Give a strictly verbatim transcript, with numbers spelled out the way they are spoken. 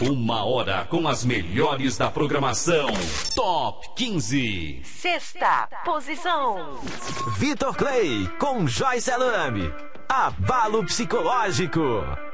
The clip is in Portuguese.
Uma hora com as melhores da programação. Top quinze. Sexta posição. Vitor Clay com Joyce Alame. Abalo psicológico.